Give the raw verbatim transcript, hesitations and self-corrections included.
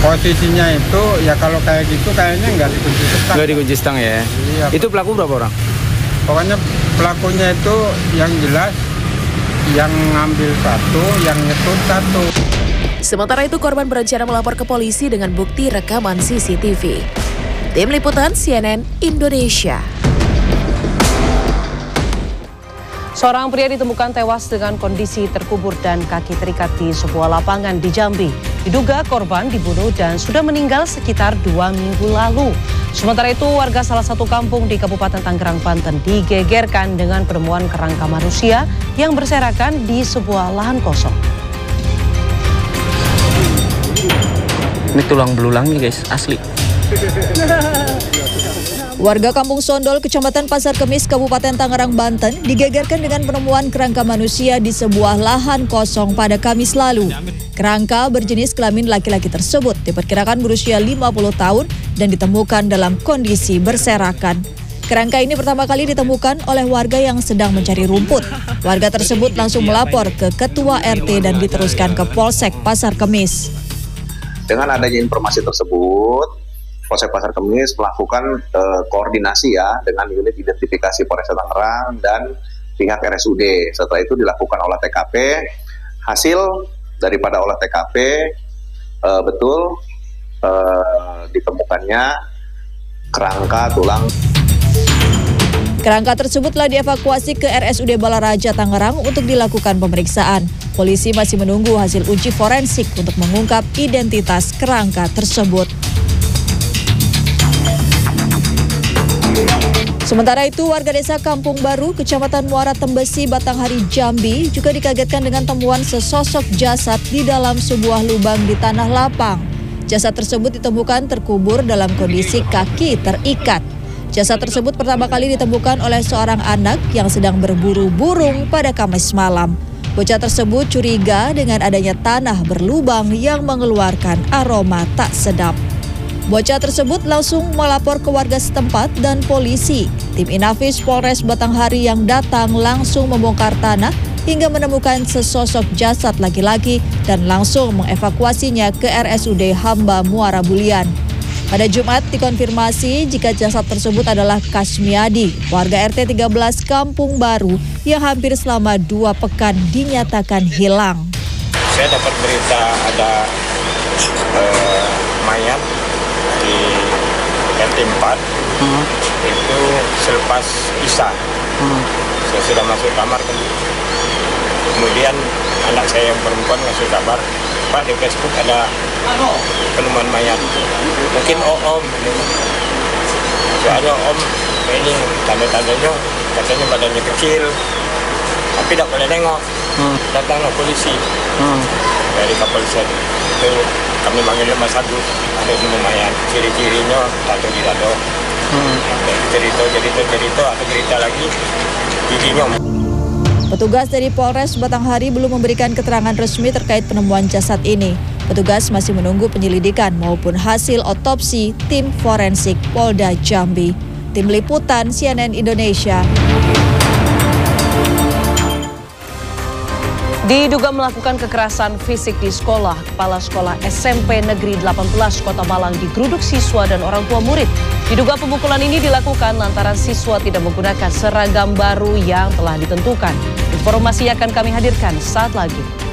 Posisinya itu ya kalau kayak gitu kayaknya nggak dikunci stang. Nggak dikunci stang ya? Iya. Itu pelaku berapa orang? Pokoknya pelakunya itu yang jelas yang ngambil satu, yang nyetut satu. Sementara itu korban berencana melapor ke polisi dengan bukti rekaman C C T V. Tim Liputan C N N Indonesia. Seorang pria ditemukan tewas dengan kondisi terkubur dan kaki terikat di sebuah lapangan di Jambi. Diduga korban dibunuh dan sudah meninggal sekitar dua minggu lalu. Sementara itu warga salah satu kampung di Kabupaten Tangerang, Banten digegerkan dengan penemuan kerangka manusia yang berserakan di sebuah lahan kosong. Ini tulang belulang nih guys, asli. Warga Kampung Sondol, Kecamatan Pasar Kemis, Kabupaten Tangerang, Banten digegerkan dengan penemuan kerangka manusia di sebuah lahan kosong pada Kamis lalu. Kerangka berjenis kelamin laki-laki tersebut diperkirakan berusia lima puluh tahun dan ditemukan dalam kondisi berserakan. Kerangka ini pertama kali ditemukan oleh warga yang sedang mencari rumput. Warga tersebut langsung melapor ke Ketua R T dan diteruskan ke Polsek Pasar Kemis. Dengan adanya informasi tersebut, Polsek Pasar Kemis melakukan uh, koordinasi ya dengan unit identifikasi Polres Tangerang dan pihak R S U D. Setelah itu dilakukan olah T K P. Hasil daripada olah T K P uh, betul uh, ditemukannya kerangka tulang. Kerangka tersebut telah dievakuasi ke R S U D Balaraja Tangerang untuk dilakukan pemeriksaan. Polisi masih menunggu hasil uji forensik untuk mengungkap identitas kerangka tersebut. Sementara itu, warga desa Kampung Baru, Kecamatan Muara Tembesi, Batanghari, Jambi juga dikagetkan dengan temuan sesosok jasad di dalam sebuah lubang di tanah lapang. Jasad tersebut ditemukan terkubur dalam kondisi kaki terikat. Jasad tersebut pertama kali ditemukan oleh seorang anak yang sedang berburu burung pada Kamis malam. Bocah tersebut curiga dengan adanya tanah berlubang yang mengeluarkan aroma tak sedap. Bocah tersebut langsung melapor ke warga setempat dan polisi. Tim Inafis Polres Batanghari yang datang langsung membongkar tanah hingga menemukan sesosok jasad laki-laki dan langsung mengevakuasinya ke R S U D Hamba Muara Bulian. Pada Jumat dikonfirmasi jika jasad tersebut adalah Kasmiadi, warga R T tiga belas Kampung Baru yang hampir selama dua pekan dinyatakan hilang. Saya dapat berita ada eh, mayat di R T empat, hmm. itu selepas Isya. Hmm. Saya sudah masuk kamar, kemudian anak saya yang perempuan ngasih kabar, Pak, di Facebook ada penemuan mayat. Mungkin om, soalnya om ini tanda-tandanya katanya badannya kecil, tapi tidak boleh nengok. Hmm. Datanglah polisi hmm. dari kepolisian itu, kami manggilnya Mas Agus, ada penemuan mayat, ciri-cirinya tato di dado, hmm. cerita cerita cerita atau cerita lagi giginya. Petugas dari Polres Batanghari belum memberikan keterangan resmi terkait penemuan jasad ini. Petugas masih menunggu penyelidikan maupun hasil otopsi tim forensik Polda Jambi. Tim Liputan C N N Indonesia. Diduga melakukan kekerasan fisik di sekolah, Kepala Sekolah S M P Negeri delapan belas Kota Malang digeruduk siswa dan orang tua murid. Diduga pemukulan ini dilakukan lantaran siswa tidak menggunakan seragam baru yang telah ditentukan. Informasi akan kami hadirkan saat lagi.